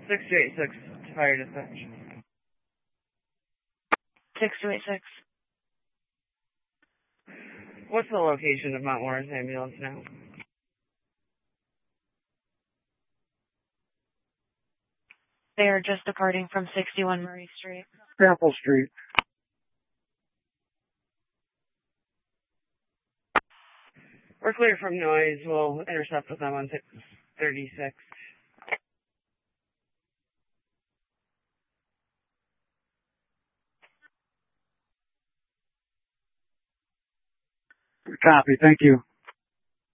6286, fire dispatch. 6286. What's the location of Mount Morris ambulance now? They are just departing from 61 Murray Street. Apple Street. We're clear from noise. We'll intercept with them on 636. Copy. Thank you.